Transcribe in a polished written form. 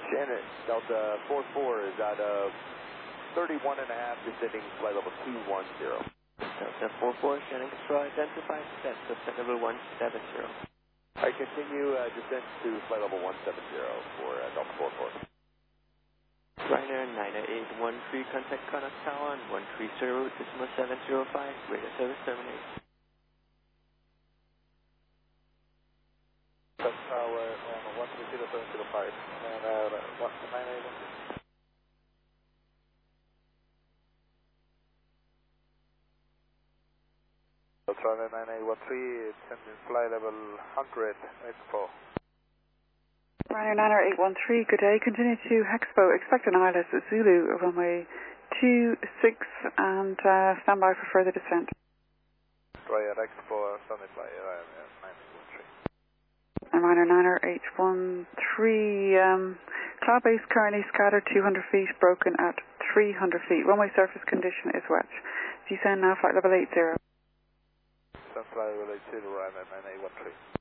Shannon, Delta 44 is out of 31.5, descending flight level 210. Delta 44, Shannon Control, identify descent to flight level 170. I continue descent to flight level 170 for Delta 44. Ryanair 98813, contact Connaught Tower on 130.705, radio service terminated. Connaught Tower on 130.705, and 98813. Ryanair 9813, descending flight level 100, Expo. Ryanair 9813, good day. Continue to Expo. Expect an ILS at Zulu, runway 26, and stand by for further descent. Ryanair Expo, Sunday flight, Ryanair 9813. And Ryanair 9813, cloud base currently scattered 200 feet, broken at 300 feet. Runway surface condition is wet. Descend now, flight level 80. Descend flight level 80, Ryanair 9813.